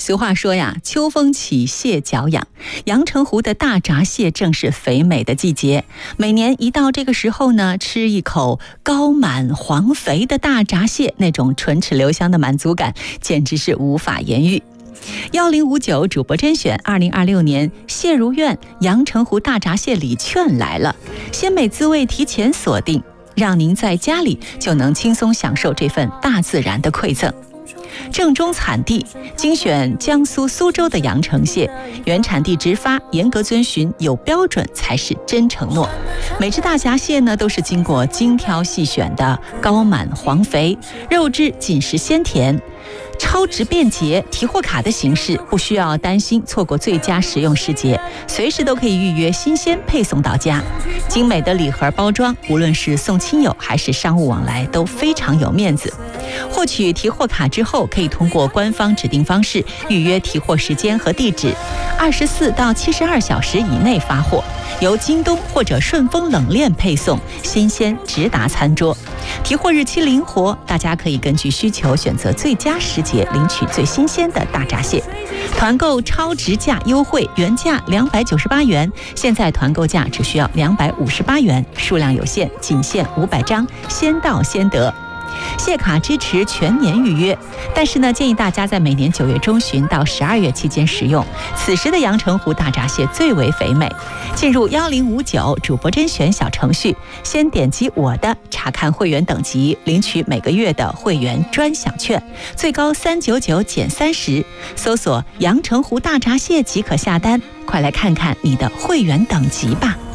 俗话说呀，秋风起，蟹脚痒。阳澄湖的大闸蟹正是肥美的季节，每年一到这个时候呢，吃一口高满黄肥的大闸蟹，那种唇齿留香的满足感，简直是无法言喻。1059主播甄选2026年蟹如愿阳澄湖大闸蟹礼券来了，鲜美滋味提前锁定，让您在家里就能轻松享受这份大自然的馈赠。正宗产地精选江苏苏州的阳澄蟹，原产地直发，严格遵循有标准才是真承诺。每只大闸蟹呢都是经过精挑细选的，高满黄肥，肉质紧实鲜甜。超值便捷，提货卡的形式，不需要担心错过最佳食用时节，随时都可以预约新鲜配送到家。精美的礼盒包装，无论是送亲友还是商务往来都非常有面子。获取提货卡之后，可以通过官方指定方式预约提货时间和地址，24到72小时以内发货，由京东或者顺丰冷链配送，新鲜直达餐桌。提货日期灵活，大家可以根据需求选择最佳时节领取最新鲜的大闸蟹。团购超值价优惠，原价298元，现在团购价只需要258元，数量有限，仅限500张，先到先得。蟹卡支持全年预约，但是呢，建议大家在每年9月中旬到12月期间使用，此时的阳澄湖大闸蟹最为肥美。进入1059主播甄选小程序，先点击我的查看会员等级，领取每个月的会员专享券，最高399减30，搜索阳澄湖大闸蟹即可下单。快来看看你的会员等级吧。